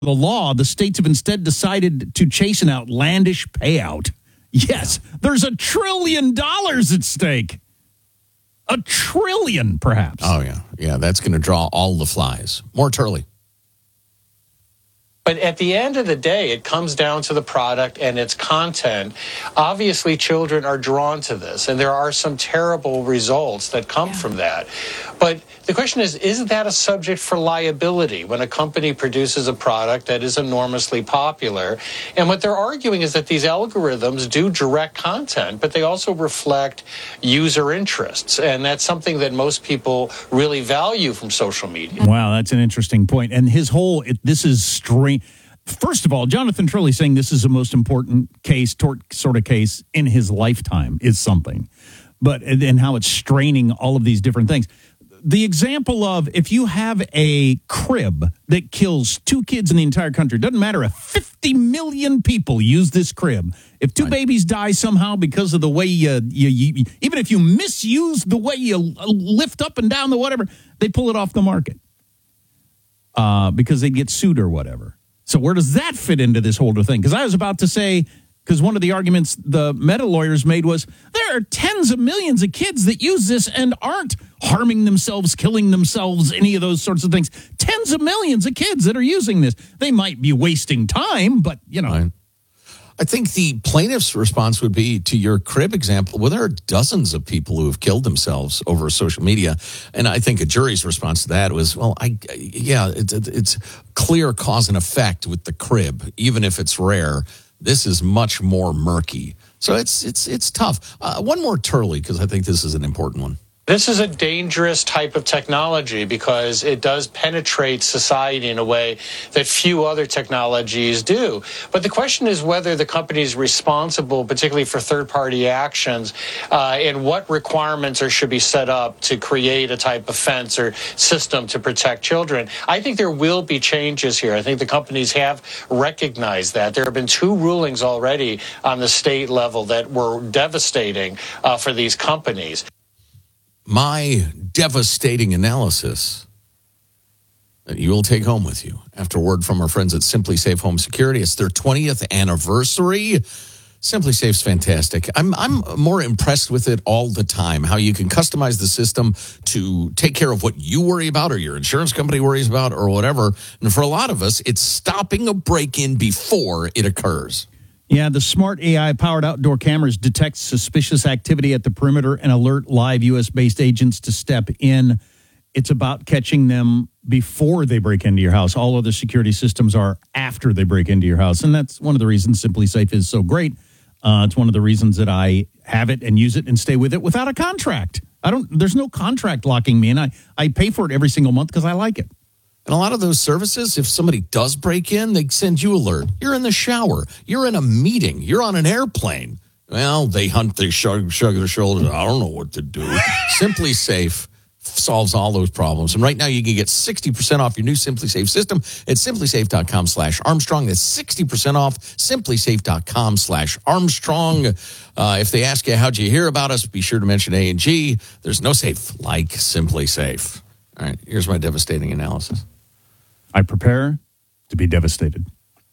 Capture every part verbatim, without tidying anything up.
the law, the states have instead decided to chase an outlandish payout. Yes, there's a trillion dollars at stake. A trillion, perhaps. Oh, yeah. Yeah, that's going to draw all the flies. More Turley. But at the end of the day, it comes down to the product and its content. Obviously, children are drawn to this, and there are some terrible results that come yeah. from that. But the question is, is that a subject for liability when a company produces a product that is enormously popular? And what they're arguing is that these algorithms do direct content, but they also reflect user interests. And that's something that most people really value from social media. Wow, that's an interesting point. And his whole, it, this is strange. First of all, Jonathan Turley saying this is the most important case, tort sort of case in his lifetime is something. But, and, and how it's straining all of these different things. The example of if you have a crib that kills two kids in the entire country, doesn't matter if fifty million people use this crib. If two right. babies die somehow because of the way you, you, you, even if you misuse the way you lift up and down the whatever, they pull it off the market uh, because they get sued or whatever. So where does that fit into this whole thing? Because I was about to say, because one of the arguments the Meta lawyers made was there are tens of millions of kids that use this and aren't harming themselves, killing themselves, any of those sorts of things. Tens of millions of kids that are using this. They might be wasting time, but, you know. Right. I think the plaintiff's response would be to your crib example. Well, there are dozens of people who have killed themselves over social media. And I think a jury's response to that was, well, I yeah, it's, it's clear cause and effect with the crib, even if it's rare. This is much more murky. So it's it's it's tough. Uh, one more Turley, because I think this is an important one. This is a dangerous type of technology because it does penetrate society in a way that few other technologies do. But the question is whether the company is responsible, particularly for third-party actions, uh, and what requirements are, should be set up to create a type of fence or system to protect children. I think there will be changes here. I think the companies have recognized that. There have been two rulings already on the state level that were devastating uh, for these companies. My devastating analysis that you will take home with you after word from our friends at Simply Safe Home Security. It's their twentieth anniversary. Simply Safe's fantastic. I'm I'm more impressed with it all the time, how you can customize the system to take care of what you worry about or your insurance company worries about or whatever. And for a lot of us, it's stopping a break-in before it occurs. Yeah, the smart A I-powered outdoor cameras detect suspicious activity at the perimeter and alert live U S-based agents to step in. It's about catching them before they break into your house. All other security systems are after they break into your house, and that's one of the reasons Simply Safe is so great. Uh, it's one of the reasons that I have it and use it and stay with it without a contract. I don't. There's no contract locking me in. I, I pay for it every single month because I like it. And a lot of those services, if somebody does break in, they send you alert. You're in the shower. You're in a meeting. You're on an airplane. Well, they hunt, they shrug, shrug their shoulders. I don't know what to do. Simply Safe solves all those problems. And right now you can get sixty percent off your new Simply Safe system at simplysafe.com slash Armstrong. That's sixty percent off simplysafe.com slash Armstrong. Uh, if they ask you, how'd you hear about us, be sure to mention A and G. There's no safe like Simply Safe. All right, here's my devastating analysis. I prepare to be devastated.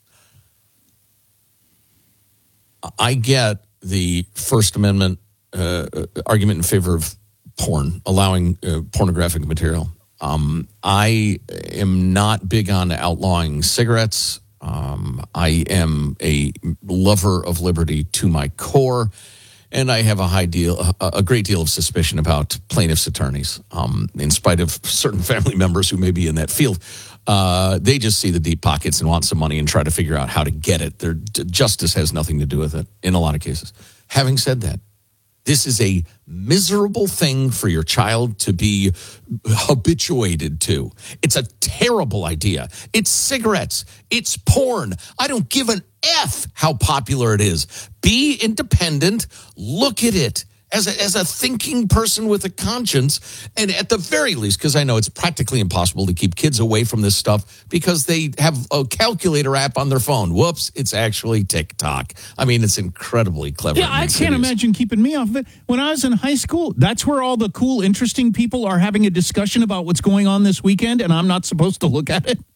I get the First Amendment uh, argument in favor of porn, allowing uh, pornographic material. Um, I am not big on outlawing cigarettes. Um, I am a lover of liberty to my core. And I have a high deal, a, a great deal of suspicion about plaintiffs' attorneys, um, in spite of certain family members who may be in that field. Uh, they just see the deep pockets and want some money and try to figure out how to get it. Their justice has nothing to do with it in a lot of cases. Having said that, this is a miserable thing for your child to be habituated to. It's a terrible idea. It's cigarettes. It's porn. I don't give an F how popular it is. Be independent. Look at it as a, as a thinking person with a conscience. And at the very least, because I know it's practically impossible to keep kids away from this stuff because they have a calculator app on their phone. Whoops, it's actually TikTok. I mean, it's incredibly clever. Yeah, I can't imagine keeping me off of it. When I was in high school, that's where all the cool, interesting people are having a discussion about what's going on this weekend, and I'm not supposed to look at it.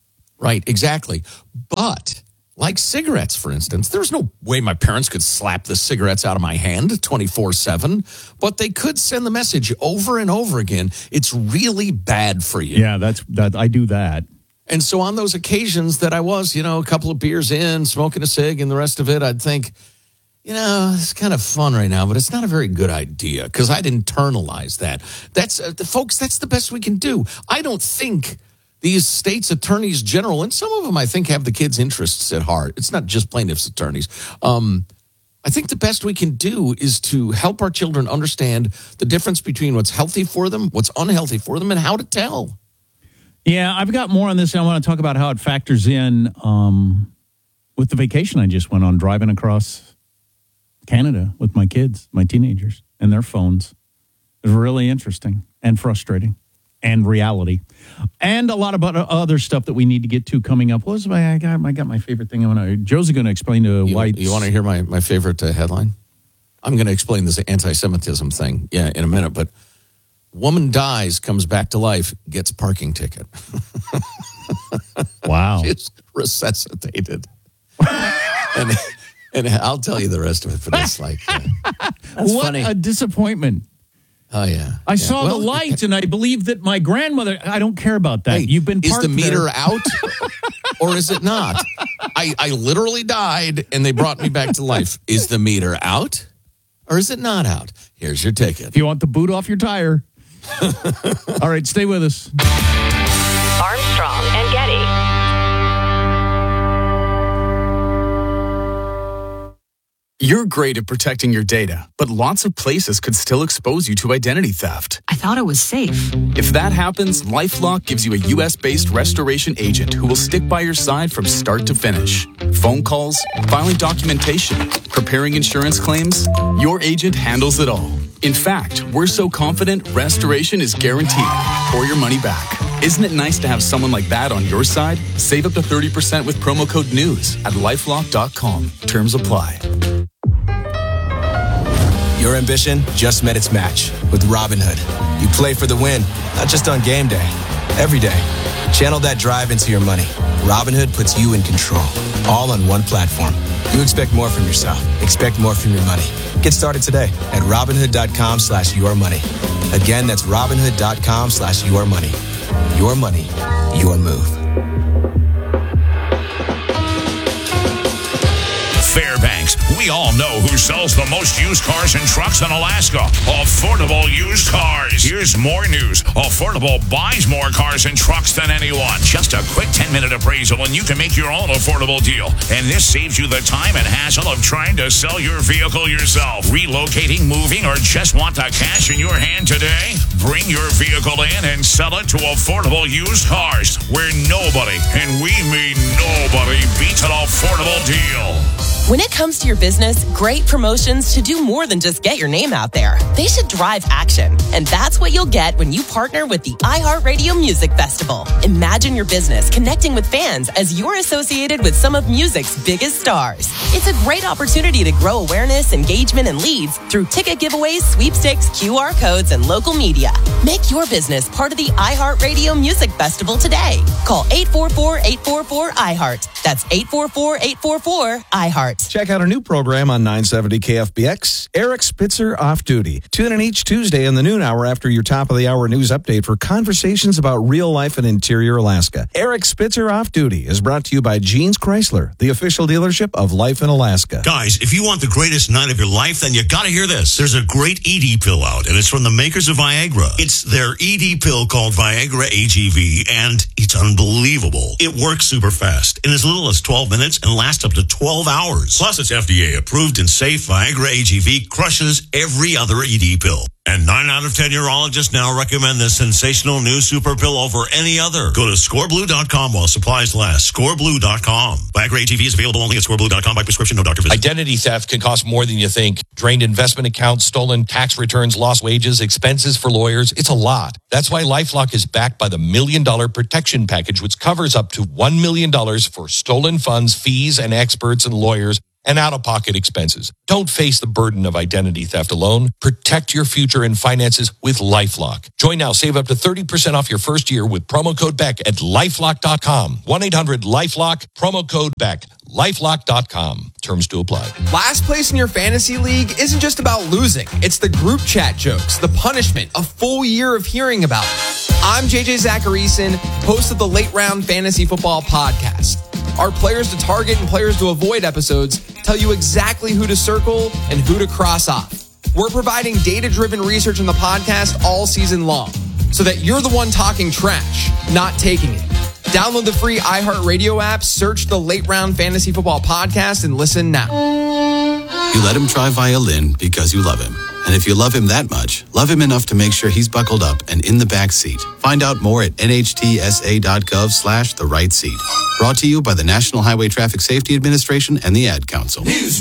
Right, exactly. But like cigarettes, for instance, there's no way my parents could slap the cigarettes out of my hand twenty-four seven, but they could send the message over and over again. It's really bad for you. Yeah, that's that. I do that. And so on those occasions that I was, you know, a couple of beers in, smoking a cig and the rest of it, I'd think, you know, it's kind of fun right now, but it's not a very good idea because I'd internalize that. That's, uh, folks, that's the best we can do. I don't think these states' attorneys general, and some of them I think have the kids' interests at heart. It's not just plaintiffs' attorneys. Um, I think the best we can do is to help our children understand the difference between what's healthy for them, what's unhealthy for them, and how to tell. Yeah, I've got more on this. I want to talk about how it factors in um, with the vacation I just went on, driving across Canada with my kids, my teenagers, and their phones. It was really interesting and frustrating and reality. And a lot of other stuff that we need to get to coming up. What was my, I got, I got my favorite thing. I want to, Joe's going to explain to you, White. You want to hear my, my favorite uh, headline? I'm going to explain this anti-Semitism thing yeah, in a minute, but woman dies, comes back to life, gets parking ticket. Wow. She's resuscitated. and and I'll tell you the rest of it, but it's like... Uh, That's what funny. a disappointment. Oh, yeah. I yeah. saw well, the light, and I believe that my grandmother... I don't care about that. Hey, You've been Is parked the meter there. out, or is it not? I, I literally died, and they brought me back to life. Is the meter out, or is it not out? Here's your ticket. If you want the boot off your tire... All right, stay with us. Armstrong and Getty. You're great at protecting your data, but lots of places could still expose you to identity theft. I thought it was safe. If that happens, LifeLock gives you a U S-based restoration agent who will stick by your side from start to finish. Phone calls, filing documentation, preparing insurance claims, your agent handles it all. In fact, we're so confident restoration is guaranteed or your money back. Isn't it nice to have someone like that on your side? Save up to thirty percent with promo code NEWS at lifelock dot com. Terms apply. Your ambition just met its match with Robinhood. You play for the win, not just on game day, every day. Channel that drive into your money. Robinhood puts you in control, all on one platform. You expect more from yourself. Expect more from your money. Get started today at Robinhood.com slash your money. Again, that's Robinhood.com slash your money. Your money, your move. Fairbanks, we all know who sells the most used cars and trucks in Alaska. Affordable Used Cars. Here's more news. Affordable buys more cars and trucks than anyone. Just a quick ten-minute appraisal and you can make your own affordable deal. And this saves you the time and hassle of trying to sell your vehicle yourself. Relocating, moving, or just want the cash in your hand today? Bring your vehicle in and sell it to Affordable Used Cars, where nobody, and we mean nobody, beats an affordable deal. When it comes to your business, great promotions should do more than just get your name out there. They should drive action. And that's what you'll get when you partner with the iHeartRadio Music Festival. Imagine your business connecting with fans as you're associated with some of music's biggest stars. It's a great opportunity to grow awareness, engagement, and leads through ticket giveaways, sweepstakes, Q R codes, and local media. Make your business part of the iHeartRadio Music Festival today. Call eight four four, eight four four, I heart. That's eight four four, eight four four, I heart. Check out our new program on nine seventy K F B X, Eric Spitzer Off Duty. Tune in each Tuesday in the noon hour after your top of the hour news update for conversations about real life in interior Alaska. Eric Spitzer Off Duty is brought to you by Jeans Chrysler, the official dealership of Life in Alaska. Guys, if you want the greatest night of your life, then you gotta hear this. There's a great E D pill out, and it's from the makers of Viagra. It's their E D pill called Viagra A G V, and it's unbelievable. It works super fast in as little as twelve minutes and lasts up to twelve hours. Plus, it's F D A approved and safe. Viagra A G V crushes every other E D pill. And nine out of ten urologists now recommend this sensational new super pill over any other. Go to score blue dot com while supplies last. score blue dot com. Viagra A G V is available only at score blue dot com by prescription, no doctor visit. Identity theft can cost more than you think. Drained investment accounts, stolen tax returns, lost wages, expenses for lawyers. It's a lot. That's why LifeLock is backed by the Million Dollar Protection Package, which covers up to one million dollars for stolen funds, fees, and experts and lawyers and out-of-pocket expenses. Don't face the burden of identity theft alone. Protect your future and finances with LifeLock. Join now. Save up to thirty percent off your first year with promo code Beck at lifelock dot com. one eight hundred lifelock, promo code Beck. lifelock dot com. Terms to apply. Last place in your fantasy league isn't just about losing. It's the group chat jokes, the punishment, a full year of hearing about it. I'm J J Zacharyson, host of the Late Round Fantasy Football Podcast. Our players to target and players to avoid episodes tell you exactly who to circle and who to cross off. We're providing data-driven research in the podcast all season long so that you're the one talking trash, not taking it. Download the free iHeartRadio app, search the Late Round Fantasy Football Podcast, and listen now. You let him try violin because you love him. And if you love him that much, love him enough to make sure he's buckled up and in the back seat. Find out more at nhtsa.gov slash the right seat. Brought to you by the National Highway Traffic Safety Administration and the Ad Council. News